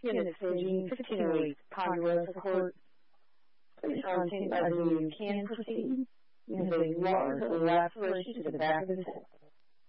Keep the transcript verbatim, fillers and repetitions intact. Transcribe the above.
Unit Staging, fifteen oh eight, Ponderosa Court. Please contact as you can proceed. You have a large laceration to the back of his head.